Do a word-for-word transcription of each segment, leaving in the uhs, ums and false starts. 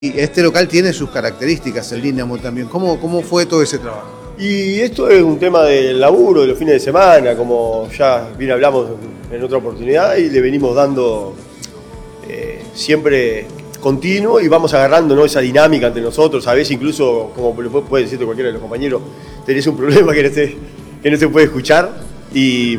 Y este local tiene sus características, el Dínamo también. ¿Cómo, cómo fue todo ese trabajo? Y esto es un tema del laburo, de los fines de semana, como ya bien hablamos en otra oportunidad, y le venimos dando eh, siempre continuo y vamos agarrando, ¿no?, esa dinámica entre nosotros. A veces incluso, como puede decirte cualquiera de los compañeros, tenés un problema que no se, que no se puede escuchar y,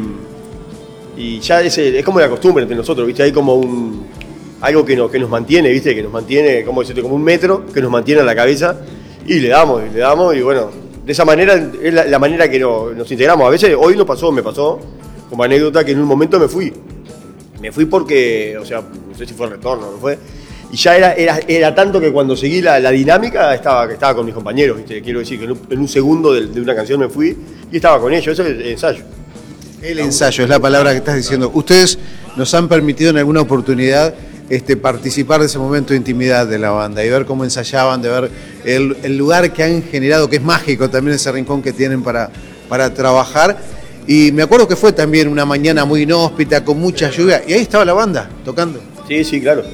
y ya es, es como la costumbre entre nosotros, ¿viste? Hay como un... algo que nos, que nos mantiene, ¿viste? Que nos mantiene, como decirte, como un metro, que nos mantiene a la cabeza, y le damos, y le damos, y bueno, de esa manera es la, la manera que no, nos integramos. A veces, hoy no pasó, me pasó, como anécdota, que en un momento me fui. Me fui porque, o sea, no sé si fue el retorno, no fue, y ya era, era, era tanto que cuando seguí la, la dinámica estaba, estaba con mis compañeros, ¿viste? Quiero decir que en un, en un segundo de, de una canción me fui y estaba con ellos, eso es el ensayo. El ensayo es la palabra que estás diciendo. Ustedes nos han permitido en alguna oportunidad Este, participar de ese momento de intimidad de la banda y ver cómo ensayaban, de ver el, el lugar que han generado, que es mágico también ese rincón que tienen para, para trabajar. Y me acuerdo que fue también una mañana muy inhóspita, con mucha lluvia, y ahí estaba la banda tocando. Sí, sí, claro.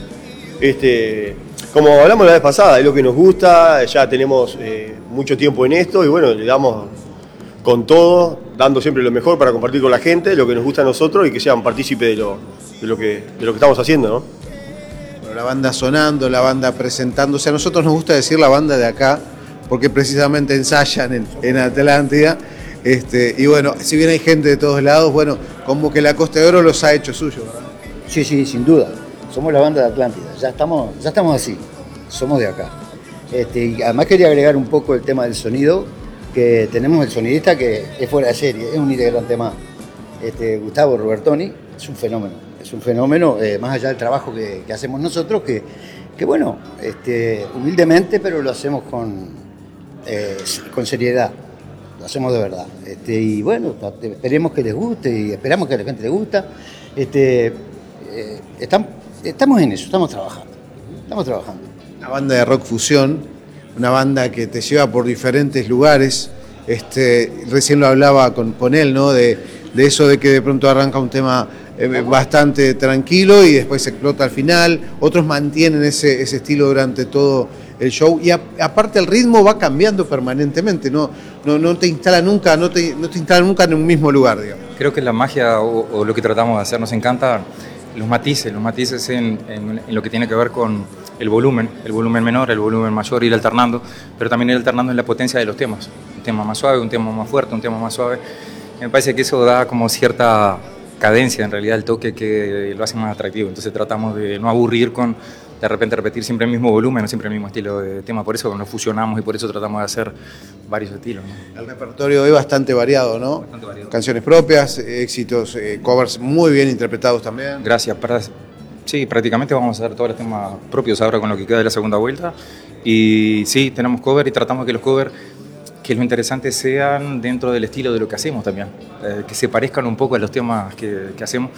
Este, como hablamos la vez pasada, es lo que nos gusta, ya tenemos eh, mucho tiempo en esto y bueno, le damos con todo, dando siempre lo mejor para compartir con la gente, lo que nos gusta a nosotros y que sean partícipes de lo, de lo que, de lo que estamos haciendo, ¿no? La banda sonando, la banda presentándose. A nosotros nos gusta decir la banda de acá, porque precisamente ensayan en, en Atlántida. Este, y bueno, si bien hay gente de todos lados, bueno, como que la Costa de Oro los ha hecho suyo, ¿verdad? Sí, sí, sin duda. Somos la banda de Atlántida, ya estamos, ya estamos así, somos de acá. Este, y además quería agregar un poco el tema del sonido, que tenemos el sonidista que es fuera de serie, es un integrante más. Este, Gustavo Robertoni es un fenómeno. Es un fenómeno, eh, más allá del trabajo que, que hacemos nosotros, que, que bueno, este, humildemente, pero lo hacemos con, eh, con seriedad, lo hacemos de verdad. Este, y bueno, esperemos que les guste y esperamos que a la gente le gusta. Este, eh, estamos, estamos en eso, estamos trabajando, estamos trabajando. Una banda de rock fusión, una banda que te lleva por diferentes lugares. Este, recién lo hablaba con, con él, ¿no? De, de eso de que de pronto arranca un tema eh, bastante tranquilo y después se explota al final. Otros mantienen ese, ese estilo durante todo el show y a, aparte el ritmo va cambiando permanentemente, no, no, no te instala nunca, no te, no te instala nunca en un mismo lugar, digamos. Creo que la magia o, o lo que tratamos de hacer, nos encanta los matices, los matices en, en, en lo que tiene que ver con el volumen, el volumen menor, el volumen mayor, ir alternando, pero también ir alternando en la potencia de los temas. Un tema más suave, un tema más fuerte, un tema más suave. Me parece que eso da como cierta cadencia, en realidad, el toque que lo hace más atractivo. Entonces tratamos de no aburrir con de repente repetir siempre el mismo volumen o siempre el mismo estilo de tema. Por eso nos fusionamos y por eso tratamos de hacer varios estilos, ¿no? El repertorio es bastante variado, ¿no? Bastante variado. Canciones propias, éxitos, eh, covers muy bien interpretados también. Gracias. Para, sí, prácticamente vamos a hacer todos los temas propios ahora con lo que queda de la segunda vuelta. Y sí, tenemos cover y tratamos de que los covers, que lo interesante sean dentro del estilo de lo que hacemos también, eh, que se parezcan un poco a los temas que, que hacemos,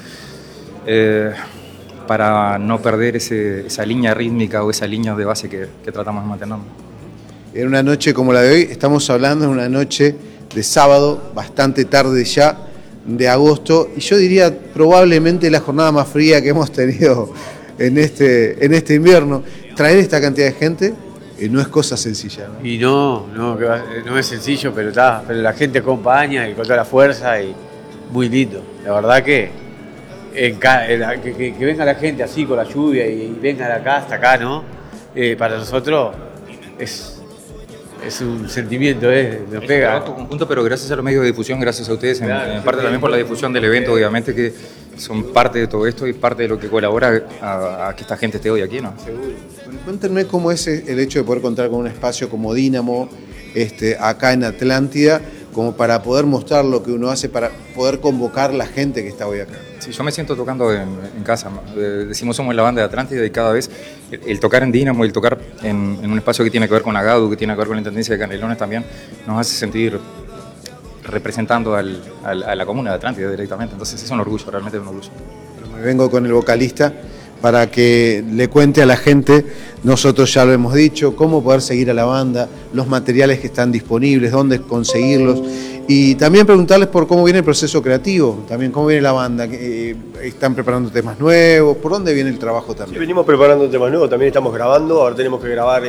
eh, para no perder ese, esa línea rítmica o esa línea de base que, que tratamos de mantener. En una noche como la de hoy, estamos hablando de una noche de sábado, bastante tarde ya, de agosto, y yo diría probablemente la jornada más fría que hemos tenido en este, en este invierno. Traer esta cantidad de gente Eh, no es cosa sencilla, ¿no? Y no, no, no es sencillo, pero, está, pero la gente acompaña y con toda la fuerza y muy lindo. La verdad que, en, que, que, que venga la gente así con la lluvia y, y venga de acá hasta acá, ¿no? Eh, para nosotros es, es un sentimiento, ¿eh? Nos pega. Es un trabajo conjunto, pero gracias a los medios de difusión, gracias a ustedes, claro, en, en parte también por la difusión del evento, obviamente, que son parte de todo esto y parte de lo que colabora a, a que esta gente esté hoy aquí, ¿no? Seguro. Bueno, cuéntenme cómo es el hecho de poder contar con un espacio como Dínamo, este, acá en Atlántida, como para poder mostrar lo que uno hace, para poder convocar la gente que está hoy acá. Sí, yo me siento tocando en, en casa. Decimos somos la banda de Atlántida y cada vez el, el tocar en Dínamo, el tocar en, en un espacio que tiene que ver con Agadu, que tiene que ver con la Intendencia de Canelones también, nos hace sentir representando al, al, a la comuna de Atlántida directamente. Entonces es un orgullo, realmente es un orgullo. Me vengo con el vocalista para que le cuente a la gente, nosotros ya lo hemos dicho, cómo poder seguir a la banda, los materiales que están disponibles, dónde conseguirlos Y también preguntarles por cómo viene el proceso creativo, también cómo viene la banda, eh, están preparando temas nuevos, por dónde viene el trabajo también. Sí, venimos preparando temas nuevos, también estamos grabando, ahora tenemos que grabar